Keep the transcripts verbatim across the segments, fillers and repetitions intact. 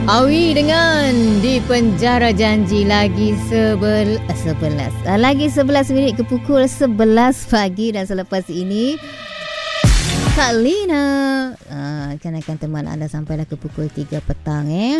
Awi dengan Di Penjara Janji lagi sebel, sebelas lagi sebelas minit ke pukul sebelas pagi. Dan selepas ini Kak Lina uh, kan akan teman anda sampailah ke pukul tiga petang eh.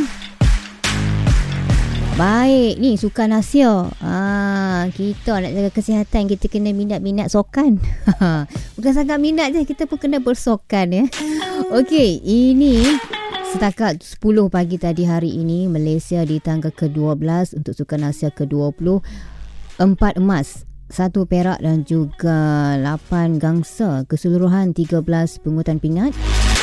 Baik, ni Sukan Asia. Ah, kita nak jaga kesihatan, kita kena minat-minat sokan. Bukan sangat minat je, kita pun kena bersokan ya. Okey, ini setakat sepuluh pagi tadi hari ini, Malaysia di tangga ke dua belas untuk Sukan Asia ke dua puluh. Empat emas, satu perak dan juga lapan gangsa. Keseluruhan tiga belas pungutan pingat.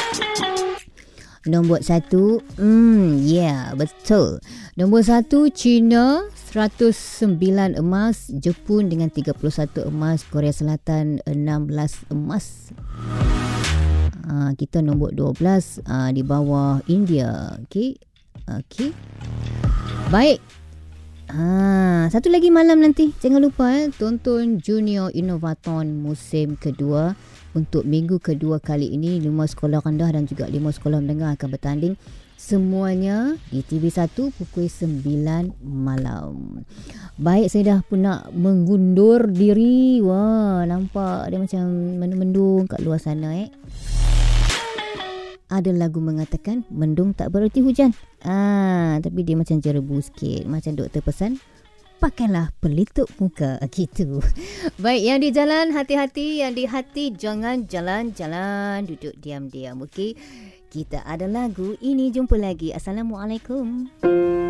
Nombor satu, hmm, ya, yeah, betul. Nombor satu, China, seratus sembilan emas. Jepun dengan tiga puluh satu emas. Korea Selatan, enam belas emas. Uh, kita nombor dua belas uh, di bawah India. Okey. Okey. Baik. Ha, satu lagi malam nanti. Jangan lupa eh, tonton Junior Innovaton musim kedua. Untuk minggu kedua kali ini, lima sekolah rendah dan juga lima sekolah menengah akan bertanding. Semuanya di T V satu pukul sembilan malam. Baik, saya dah pun nak mengundur diri. Wah, nampak dia macam mendung-mendung kat luar sana eh. Ada lagu mengatakan mendung tak bererti hujan. Ah, tapi dia macam jerebu sikit. Macam doktor pesan, pakailah pelitup muka gitu. Baik, yang di jalan hati-hati, yang di hati jangan jalan-jalan, duduk diam-diam. Okey. Kita ada lagu ini, jumpa lagi. Assalamualaikum.